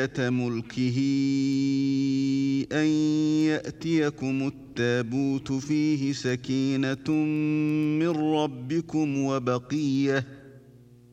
آية ملكه أن يأتيكم التابوت فيه سكينة من ربكم